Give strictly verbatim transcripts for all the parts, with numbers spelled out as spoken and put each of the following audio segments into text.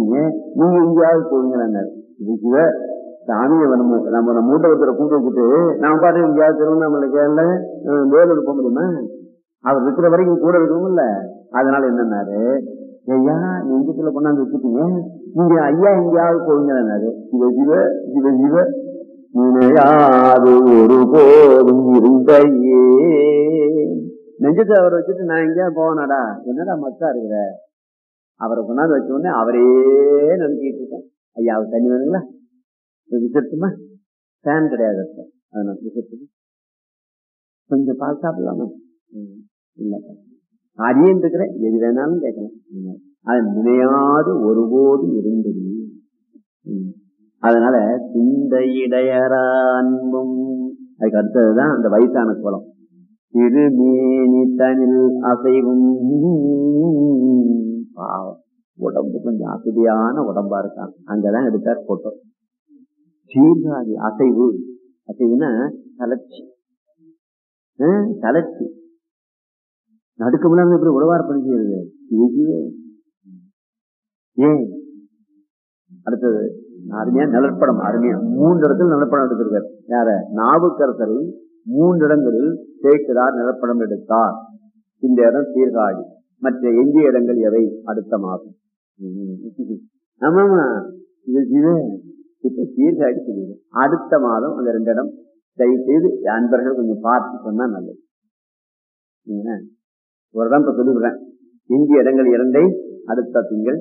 வச்சிருக்கீங்க, நீங்க எங்கேயாவது போவீங்கன்னாரு. இதுக்குவ சாமியை நம்ம நம்ம மூட்டை ஒருத்தரை கூப்பிட்டு வச்சுட்டு நான் பாட்டு எங்கேயாவது திருவண்ணாமலைக்கு வேலூர் போக முடியுமா? அவர் இருக்கிற வரைக்கும் கூட இருக்கணும்ல. அதனால என்னன்னாரு, ஐயா நெஞ்சத்துல கொண்டாந்து வச்சுட்டீங்க, நீங்க ஐயா எங்கேயாவது போவீங்கன்னாரு. சிவ சிவ சிவ சிவ நினையாது ஒரு போதும் இருந்தையே. நெஞ்சத்தை அவரை வச்சுட்டு நான் எங்கேயாவது போவானாடா, என்னடா மக்கா இருக்கிற? அவரை கொண்டாந்து வச்ச உடனே அவரே நினைச்சிட்டு இருக்கேன். ஐயா அவர் தண்ணி வேணுங்களா, விசத்துமா, ஃபேன் கிடையாது அதனால விசத்துமா, கொஞ்சம் பால் சாப்பிடலாமா? இல்ல அரியன் இருக்கிறேன், எது வேணாலும் கேட்கலாம். அது நினையாது ஒருபோதும் இருந்தது. அதனால சிந்த இடையற அன்பும். அதுக்கு அடுத்ததுதான் அந்த வயசான கோலம். திருமேனி தனில் அசைவும். பாவம், உடம்பு கொஞ்சம் அசதியான உடம்பா இருக்கான். அங்கதான் எடுத்தார் போட்டோ. சீர்காழி அசைவு. அசைவுன்னா தளர்ச்சி, தளர்ச்சி. நடுக்க முடியாம எப்படி உழவார் பணி செய்யறது? ஏன் அடுத்தது அருமையா நிலப்படம், அருமையா மூன்று இடத்தில் நிலப்படம் எடுத்திருக்கார். யார? நாவுக்கரசரை மூன்று இடங்களில் சேர்க்கிறார், நிலப்படம் எடுத்தார். இந்த இடம் சீர்காழி, மற்ற எஞ்சிய இடங்கள் எவை? அடுத்த மாதம். ஆமாமா, இது இப்ப சீர்காழி சொல்லிடு. அடுத்த மாதம் அந்த ரெண்டு இடம் தயவு செய்து அன்பர்கள் கொஞ்சம் பார்த்து சொன்னா நல்லது. ஒரு இடம் இப்ப சொல்லிவிடுறேன், எஞ்சிய இடங்கள் இரண்டை அடுத்த திங்கள்.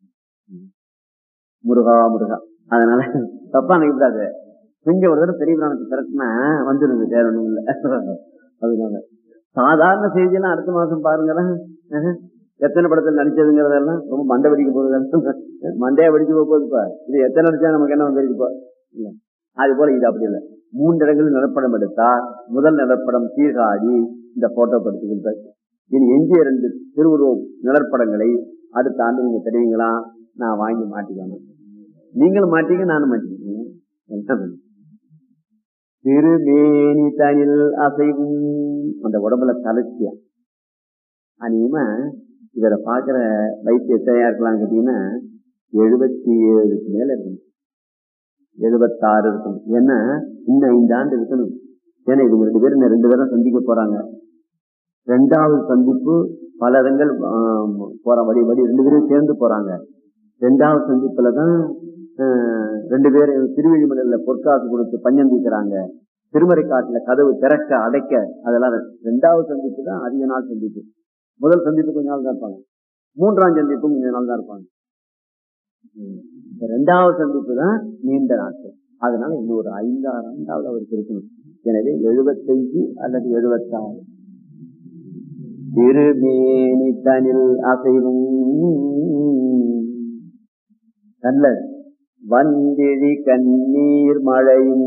முருகா முருகா. அதனால தப்பா நினைக்கூடாது. கொஞ்சம் ஒரு தடவை பெரிய பிராணத்தை திறக்குனா வந்துருது, வேற ஒண்ணும் இல்லை. அதனால சாதாரண செய்தியெல்லாம் அடுத்த மாசம் பாருங்களேன். எத்தனை படத்தில் நடிச்சதுங்கிறதெல்லாம் ரொம்ப மண்டை வெடிக்க போகுது, மண்டையா வெடிச்சு போகுதுப்பா. இது எத்தனை நடிச்சா நமக்கு என்ன வந்துருக்குப்பா? இல்ல அது போல இது அப்படி இல்லை. மூன்று இடங்களில் நிலப்படம் எடுத்தார். முதல் நிலப்படம் சீர்காழி, இந்த போட்டோ படுத்துக்கின்ற. இனி எஞ்சிய இரண்டு திருவுருவம் நிலப்படங்களை அடுத்த ஆண்டு நீங்க தெரியுங்களா, நான் வாங்கி மாட்டிக்கணும். நீங்களும் மாட்டீங்க, நானும் மாட்டிக்கிறேன். திருமேனி தனில் அசைவும். அந்த உடம்புல தளர்ச்சியா. அநேகமா இவரை பாக்குற வயசு எத்தையா இருக்கலாம் கேட்டீங்கன்னா எழுபத்தி ஏழுக்கு மேல இருக்கணும், எழுபத்தாறு இருக்கணும். ஏன்னா இன்னும் ஐந்து ஆண்டு இருக்கணும். ஏன்னா இவங்க ரெண்டு பேரும் ரெண்டு பேரும் சந்திக்க போறாங்க. ரெண்டாவது சந்திப்பு பல இடங்கள் போற வழி வழி ரெண்டு பேரும் சேர்ந்து போறாங்க. ரெண்டாவது சந்திப்புலதான் ரெண்டு பேரும் திருவெளிமலையில பொற்காசு கொடுத்து பஞ்சம் தீக்கிறாங்க. திருமறை காட்டுல கதவு திறக்க அடைக்க, அதெல்லாம் ரெண்டாவது சந்திப்பு தான் அதிக நாள் சந்திப்பு. முதல் சந்திப்பு கொஞ்ச நாள் தான் இருப்பாங்க, மூன்றாம் சந்திப்பும் கொஞ்ச நாள் தான் இருப்பாங்க. ரெண்டாவது சந்திப்பு தான் நீண்ட நாட்கள். அதனால இன்னும் ஒரு ஐந்தாறு ஆண்டாவது அவருக்கு இருக்கணும். எனவே எழுபத்தஞ்சு அல்லது எழுபத்தாறு. திருமேனி தனில் அசைவும் நல்ல வந்திழி கண்ணீர் மழையும்.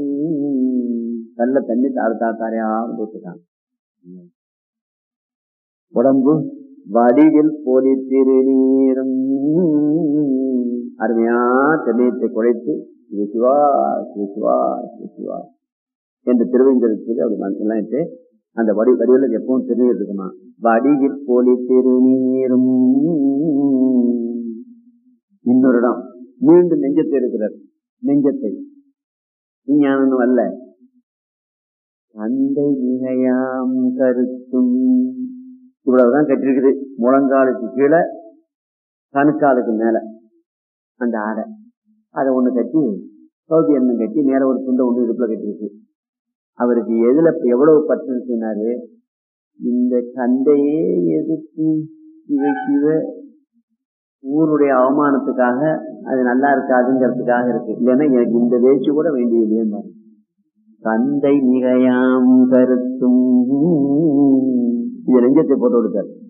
நல்ல தண்ணி தாறு தாத்தாரையா போட்டுட்டாங்க. உடம்பு வடிவில் போலி திருநீரும். அருமையா தென்னையத்தை குழைத்து சிவா சிவா சிவா என்று திருவைந்தருக்கு அப்படி எல்லாம் இட்டு அந்த வடி வடிவில் எப்பவும் திருநீர் இருக்குமா. வடிவில் போலி திருநீரும். இன்னொரு இடம் மீண்டும் நெஞ்சத்தை இருக்கிறார். நெஞ்சத்தை ஞானம் அல்ல, தந்தை மிகையாம் கருத்தும். இவ்வளவுதான் கட்டிருக்குது. முழங்காலுக்கு கீழே கணுக்காலுக்கு மேல அந்த ஆடை, அதை ஒண்ணு கட்டி சௌதி எண்ணம் கட்டி மேல ஒரு துண்டை ஒண்ணு இடுப்புல கட்டிருக்கு. அவருக்கு எதுல எவ்வளவு பற்று இருக்குனாரு, இந்த சண்டையே எதிர்த்து இவை சிவ ஊருடைய அவமானத்துக்காக அது நல்லா இருக்காதுங்கிறதுக்காக இருக்கு. இல்லைன்னா எனக்கு இந்த வேச்சு கூட வேண்டியது. தந்தை மிகையாம் கருத்தும். இது நெஞ்சத்தை போட்டு கொடுத்தாரு.